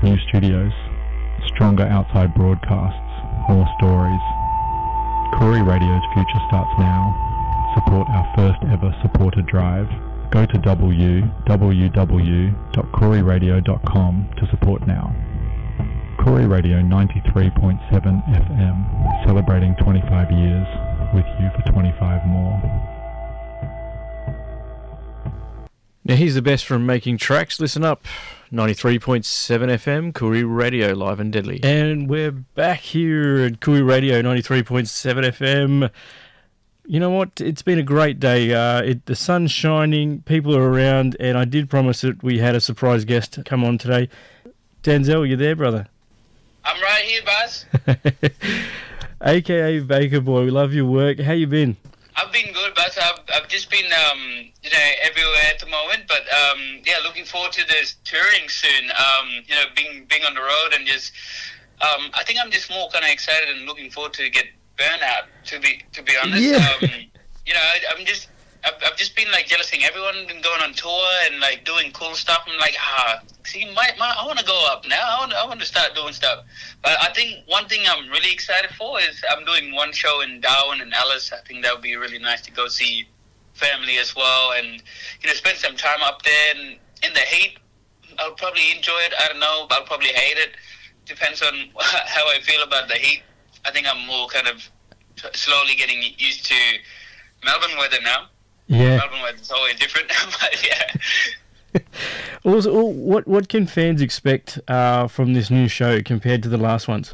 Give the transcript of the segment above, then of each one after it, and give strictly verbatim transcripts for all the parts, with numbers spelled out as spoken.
new studios, stronger outside broadcasts, more stories. Koori Radio's future starts now. Support our first ever supporter drive. Go to w w w dot koori radio dot com to support now. Koori Radio ninety-three point seven F M, celebrating twenty-five years, with you for twenty-five more. Now here's the best from Making Tracks. Listen up. ninety-three point seven F M, Koori Radio, live and deadly. And we're back here at Koori Radio, ninety-three point seven F M. You know what? It's been a great day. Uh, it, the sun's shining, people are around, and I did promise that we had a surprise guest come on today. Denzel, you there, brother? I'm right here, Buzz. A K A Baker Boy, we love your work. How you been? I've been good, Buzz. I've, I've just been, um, you know, everywhere at the moment. But, um, yeah, looking forward to this touring soon. Um, you know, being being on the road and just, um, I think I'm just more kind of excited and looking forward to get burnout. To be to be honest, Yeah. um, you know, I, I'm just. I've, I've just been like jealousing everyone, been going on tour and like doing cool stuff. I'm like, ah, see, my, my I want to go up now. I want I want to start doing stuff. But I think one thing I'm really excited for is I'm doing one show in Darwin and Alice. I think that would be really nice to go see family as well, and you know, spend some time up there. And in the heat, I'll probably enjoy it. I don't know, but I'll probably hate it. Depends on how I feel about the heat. I think I'm more kind of slowly getting used to Melbourne weather now. Yeah. Melbourne weather's always different, but yeah. Also, what what can fans expect uh, from this new show compared to the last ones?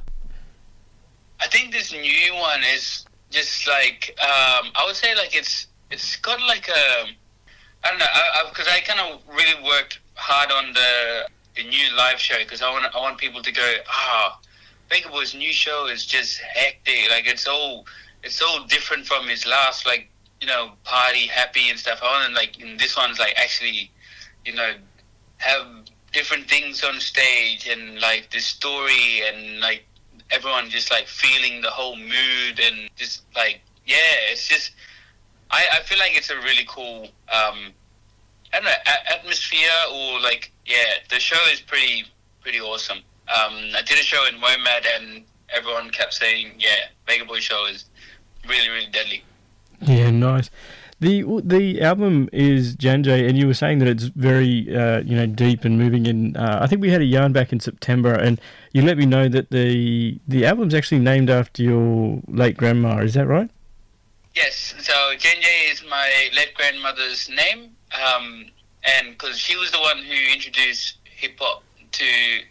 I think this new one is just like um, I would say like it's it's got like a I don't know because I, I, I kind of really worked hard on the the new live show because I want I want people to go ah oh, Baker Boy's new show is just hectic, like it's all it's all different from his last, like, you know, party, happy and stuff. I want to, like, in this one's, like, actually, you know, have different things on stage and, like, the story and, like, everyone just, like, feeling the whole mood and just, like, yeah, it's just, I, I feel like it's a really cool, um, I don't know, a- atmosphere or, like, yeah, the show is pretty, pretty awesome. Um, I did a show in WOMAD and everyone kept saying, yeah, Baker Boy show is really, really deadly. Yeah, nice. The the album is Janjay, and you were saying that it's very uh, you know, deep and moving. And uh, I think we had a yarn back in September, and you let me know that the the album's actually named after your late grandma. Is that right? Yes. So Janjay is my late grandmother's name, um, and because she was the one who introduced hip hop to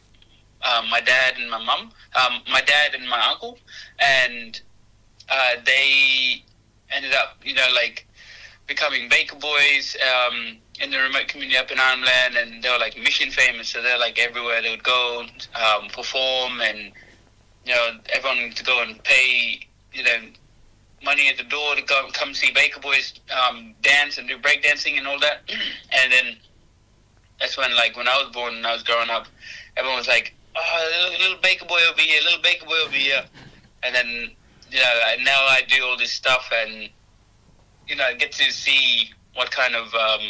um, my dad and my mum, um, my dad and my uncle, and uh, they ended up, you know, like becoming Baker Boys um, in the remote community up in Arnhem, and they were like mission famous, so they're like everywhere. They would go um, perform, and you know, everyone would to go and pay, you know, money at the door to go come see Baker Boys um, dance and do breakdancing and all that. And then that's when, like, when I was born and I was growing up, everyone was like, "Oh, little, little Baker Boy over here, little Baker Boy over here," and then. You know, now I do all this stuff and, you know, I get to see what kind of, um,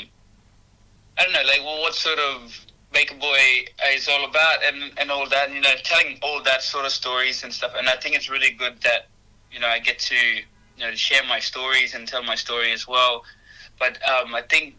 I don't know, like, well, what sort of Baker Boy is all about and, and all that, and, you know, telling all that sort of stories and stuff. And I think it's really good that, you know, I get to, you know, share my stories and tell my story as well. But um, I think,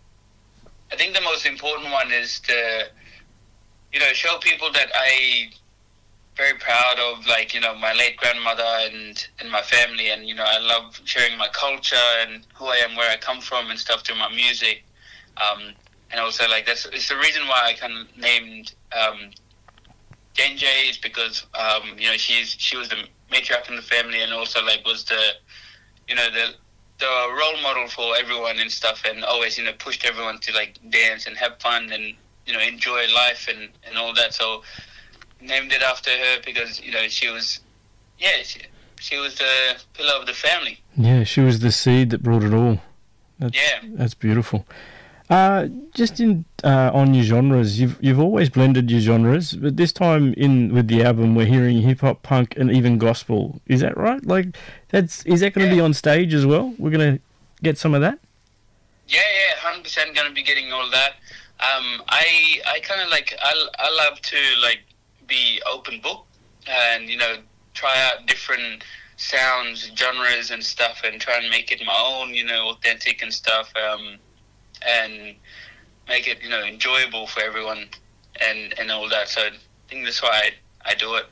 I think the most important one is to, you know, show people that I... very proud of, like, you know, my late grandmother and, and my family, and, you know, I love sharing my culture and who I am, where I come from and stuff through my music. Um, and also, like, that's it's the reason why I kind of named um, Janjay is because, um, you know, she's she was the matriarch in the family and also, like, was the, you know, the the role model for everyone and stuff, and always, you know, pushed everyone to, like, dance and have fun and, you know, enjoy life and, and all that. So named it after her because, you know, she was, yeah, she, she was the pillar of the family. Yeah, she was the seed that brought it all. That's, yeah. That's beautiful. Uh, just in uh, on your genres, you've you've always blended your genres, but this time in with the album, we're hearing hip hop, punk, and even gospel. Is that right? Like, that's is that going to yeah. be on stage as well? We're going to get some of that. Yeah, yeah, one hundred percent going to be getting all that. Um, I I kind of like I I love to like be open book and you know try out different sounds, genres, and stuff, and try and make it my own, you know, authentic and stuff, um, and make it you know enjoyable for everyone and and all that. So I think that's why I I do it.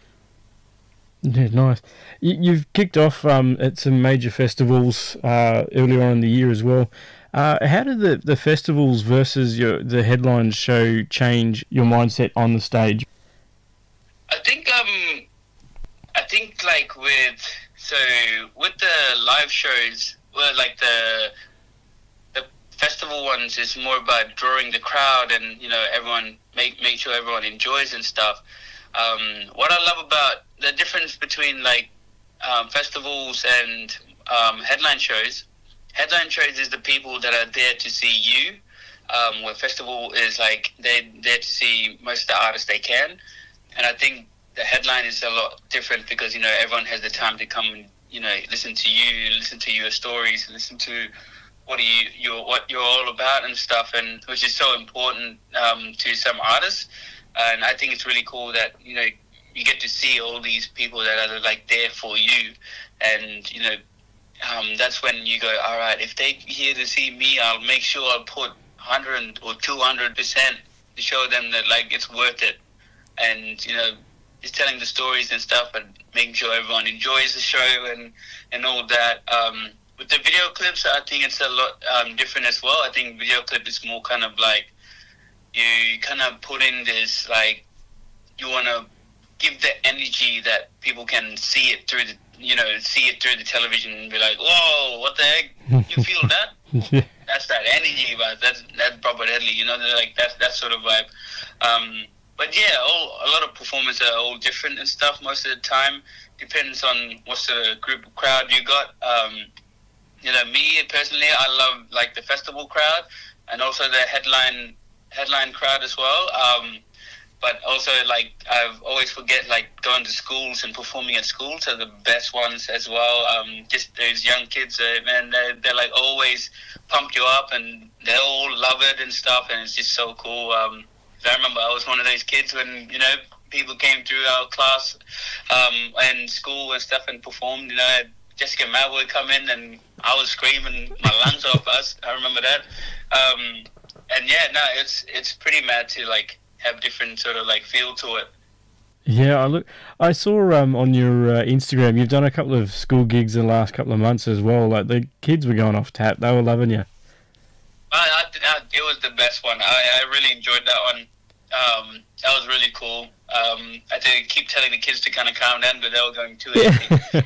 Yeah, nice. You, you've kicked off um, at some major festivals uh, earlier on in the year as well. Uh, how did the, the festivals versus your the headline show change your mindset on the stage? I think um, I think like with so with the live shows, well, like the the festival ones is more about drawing the crowd and you know everyone make make sure everyone enjoys and stuff. Um, what I love about the difference between like um, festivals and um, headline shows, headline shows is the people that are there to see you, um, where festival is like they're there to see most of the artists they can. And I think the headline is a lot different because, you know, everyone has the time to come and, you know, listen to you, listen to your stories, listen to what are you, you're, what you're all about and stuff, and which is so important um, to some artists. And I think it's really cool that, you know, you get to see all these people that are like there for you. And, you know, um, that's when you go, all right, if they're here to see me, I'll make sure I'll put one hundred or two hundred percent to show them that, like, it's worth it. And, you know, just telling the stories and stuff and making sure everyone enjoys the show and, and all that. Um, with the video clips, I think it's a lot um, different as well. I think video clip is more kind of like, you kind of put in this, like, you want to give the energy that people can see it through the, you know, see it through the television and be like, whoa, what the heck? You feel that? Yeah. That's that energy, but that's that's proper deadly, you know, like that's that sort of vibe. Um, but yeah, all, a lot of performers are all different and stuff most of the time. Depends on what sort of group of crowd you got. Um, you know, me personally, I love like the festival crowd and also the headline headline crowd as well. Um, but also, like, I've always forget, like, going to schools and performing at schools are the best ones as well. Um, just those young kids, uh, man, they're, they're, like, always pump you up and they all love it and stuff, and it's just so cool. Um, I remember I was one of those kids when, you know, people came through our class um, and school and stuff and performed, you know, Jessica Matt would come in and I was screaming my lungs off us. I remember that. Um, and, yeah, no, it's it's pretty mad to, like, have different sort of like feel to it. Yeah, I look. I saw um, on your uh, Instagram you've done a couple of school gigs in the last couple of months as well. Like the kids were going off tap; they were loving you. I, I, I, it was the best one. I, I really enjoyed that one. Um, that was really cool. Um, I had to keep telling the kids to kind of calm down, but they were going too easy.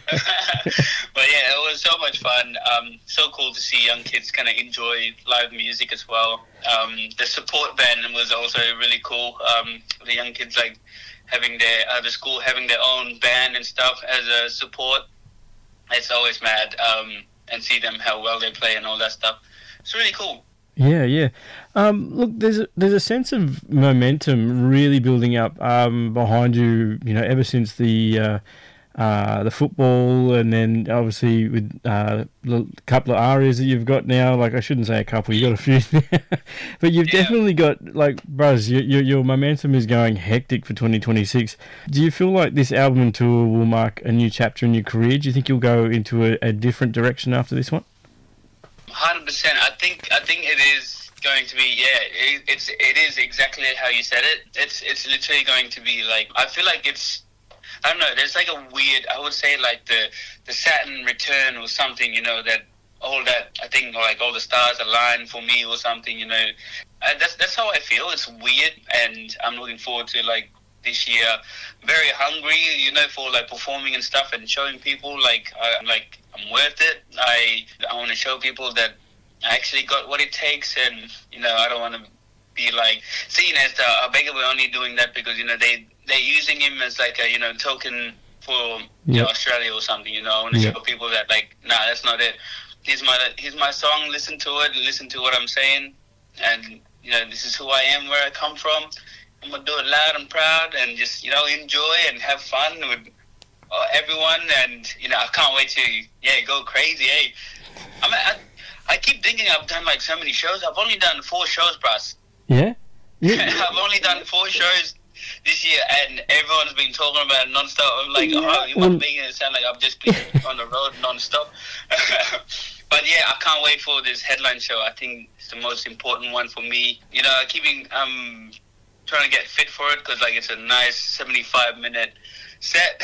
But yeah, it was so much fun. Um, so cool to see young kids kind of enjoy live music as well. Um, the support band was also really cool. Um, the young kids like having their uh, the school having their own band and stuff as a support. It's always mad. Um, and see them how well they play and all that stuff. It's really cool. Yeah, yeah. Um, look, there's a, there's a sense of momentum really building up um, behind you. You know, ever since the uh, uh, the football, and then obviously with uh, a couple of arias that you've got now. Like I shouldn't say a couple, you got a few, but you've yeah. definitely got like, bros. Your, your your momentum is going hectic for twenty twenty-six. Do you feel like this album and tour will mark a new chapter in your career? Do you think you'll go into a, a different direction after this one? one hundred percent. I think I think it is going to be, yeah, it, it's it is exactly how you said it. It's it's literally going to be like, I feel like it's, I don't know, there's like a weird, I would say like the the Saturn return or something, you know, that all that, I think like all the stars align for me or something, you know. And that's that's how I feel. It's weird, and I'm looking forward to like this year. Very hungry, you know, for like performing and stuff and showing people like I'm like I'm worth it. I I want to show people that I actually got what it takes, and you know I don't want to be like seen as the uh, beggar. We're only doing that because you know they they're using him as like a you know token for you know, Australia or something. You know, I want to yep. show people that like nah, that's not it. Here's my here's my song. Listen to it. Listen to what I'm saying, and you know this is who I am, where I come from. I'm gonna do it loud and proud, and just you know enjoy and have fun with uh, everyone, and you know I can't wait to yeah go crazy. Hey, I mean I, I keep thinking I've done like so many shows. I've only done four shows, Brass. Yeah. I've only done four shows this year, and everyone's been talking about it non-stop. I'm like, oh, you must make it sound like I've just been on the road non-stop. But yeah, I can't wait for this headline show. I think it's the most important one for me. You know, keeping um trying to get fit for it, because like it's a nice seventy-five minute set.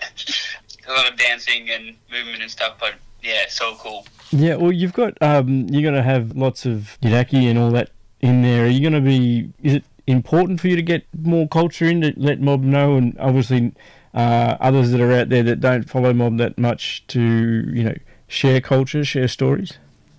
A lot of dancing and movement and stuff, but yeah, so cool. Yeah, well, you've got um, you're going to have lots of Yidaki and all that in there. Are you going to be? Is it important for you to get more culture in to let Mob know, and obviously uh, others that are out there that don't follow Mob that much to, you know, share culture, share stories?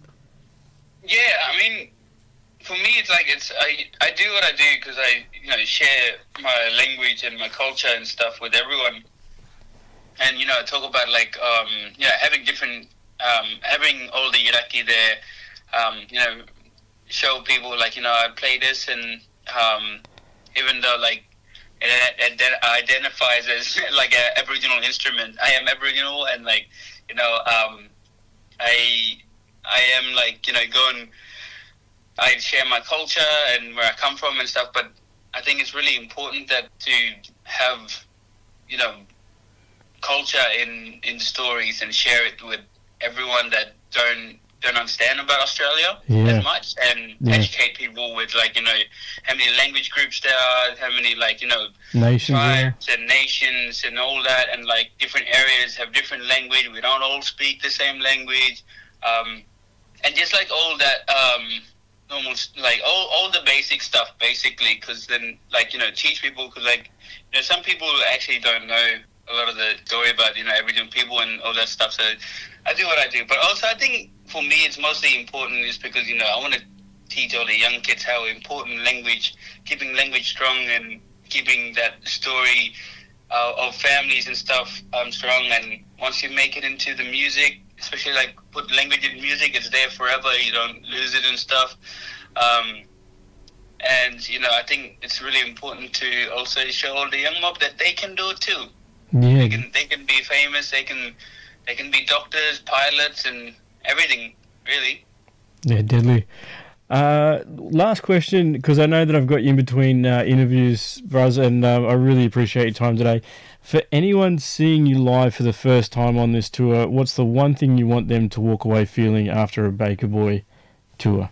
Yeah, I mean, for me, it's like it's I I do what I do because I you know share my language and my culture and stuff with everyone. And, you know, talk about, like, um, you know, having different, um, having all the Yidaki there, um, you know, show people, like, you know, I play this, and um, even though, like, it, it identifies as, like, an Aboriginal instrument, I am Aboriginal, and, like, you know, um, I, I am, like, you know, going, I share my culture and where I come from and stuff, but I think it's really important that to have, you know, culture in, in stories and share it with everyone that don't don't understand about Australia yeah. as much, and yeah. educate people with, like, you know, how many language groups there are, how many, like, you know, nations, tribes yeah. and nations and all that, and like different areas have different language. We don't all speak the same language, um, and just like all that um, normal, like all, all the basic stuff basically, because then, like, you know, teach people, because, like, you know, some people actually don't know a lot of the story about, you know, Aboriginal people and all that stuff. So I do what I do. But also I think for me it's mostly important is because, you know, I want to teach all the young kids how important language, keeping language strong and keeping that story uh, of families and stuff um, strong. And once you make it into the music, especially like put language in music, it's there forever. You don't lose it and stuff. Um, and, you know, I think it's really important to also show all the young mob that they can do it too. Yeah. They can they can be famous. They can they can be doctors, pilots, and everything. Really. Yeah, deadly. Uh, last question, because I know that I've got you in between uh, interviews, Braz, and uh, I really appreciate your time today. For anyone seeing you live for the first time on this tour, what's the one thing you want them to walk away feeling after a Baker Boy tour?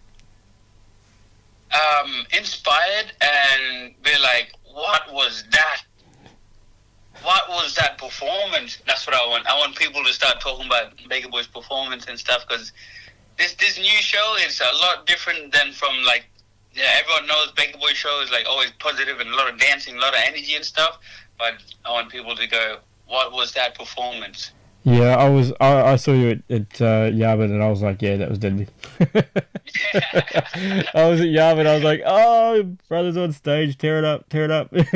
Um, inspired and be like, what was that? What was that performance? That's what I want. I want people to start talking about Baker Boy's performance and stuff, because this this new show is a lot different than from, like, yeah, everyone knows Baker Boy show is like always positive and a lot of dancing, a lot of energy and stuff. But I want people to go, what was that performance? Yeah, I was. I, I saw you at, at uh, Yarwood, and I was like, yeah, that was deadly. I was at Yarwood, I was like, oh, brothers on stage, tear it up, tear it up. Yeah.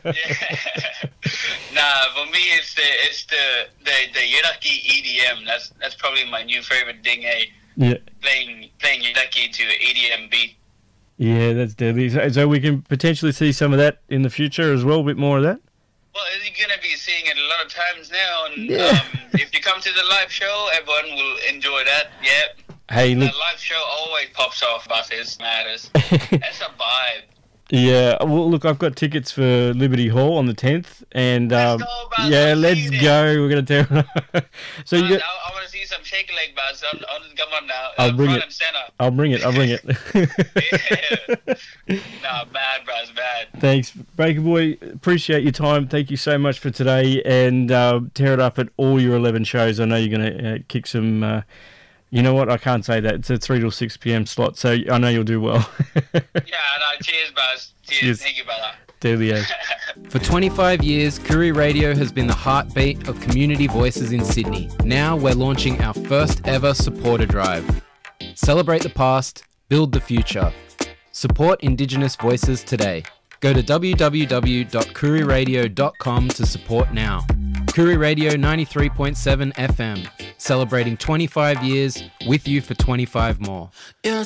Nah, for me, it's the it's the the the Yidaki E D M. That's that's probably my new favorite thing. Eh? Yeah. Playing playing Yidaki to an E D M beat. Yeah, that's deadly. So, so we can potentially see some of that in the future as well. A bit more of that. Well, you're going to be seeing it a lot of times now, and yeah. um, if you come to the live show, everyone will enjoy that, yeah. Hey, look. The live show always pops off, but it matters. That's a vibe. Yeah, well, look, I've got tickets for Liberty Hall on the tenth, and um, let's go, Buzz. yeah, I'll let's go. We're going to tear it. So Buzz, you got... I, I want to see some shake leg, Buzz. On, on, come on now. I'll uh, bring front it. And center. I'll bring it. I'll bring it. Yeah. Nah, bad, Buzz, bad. Thanks, Baker Boy. Appreciate your time. Thank you so much for today, and uh, tear it up at all your eleven shows. I know you're going to uh, kick some. Uh, you know what? I can't say that. It's a three till six p.m. slot, so I know you'll do well. Yeah, no, cheers, Buzz. Cheers. Cheers. Thank you, brother. Delia. For twenty-five years, Koori Radio has been the heartbeat of community voices in Sydney. Now we're launching our first ever supporter drive. Celebrate the past, build the future. Support Indigenous voices today. Go to w w w dot koori radio dot com to support now. Koori Radio ninety-three point seven F M, celebrating twenty-five years with you for twenty-five more.